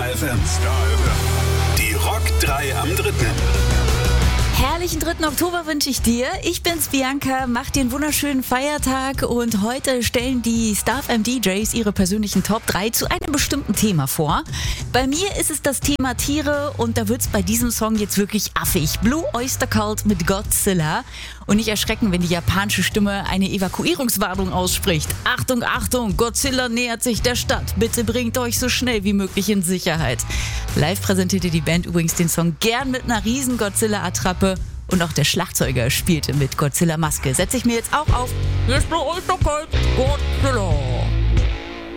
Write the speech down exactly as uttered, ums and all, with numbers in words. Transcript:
Star F M. Die Rock drei am dritten. Herrlichen dritten Oktober wünsche ich dir. Ich bin's, Bianca, mach dir einen wunderschönen Feiertag und heute stellen die Star F M D Js ihre persönlichen Top drei zu einem bestimmten Thema vor. Bei mir ist es das Thema Tiere und da wird's bei diesem Song jetzt wirklich affig. Blue Oyster Cult mit Godzilla. Und nicht erschrecken, wenn die japanische Stimme eine Evakuierungswarnung ausspricht. Achtung, Achtung, Godzilla nähert sich der Stadt. Bitte bringt euch so schnell wie möglich in Sicherheit. Live präsentierte die Band übrigens den Song gern mit einer riesen Godzilla-Attrappe. Und auch der Schlagzeuger spielte mit Godzilla-Maske. Setze ich mir jetzt auch auf. Hier ist Blue Oyster Cult, Godzilla.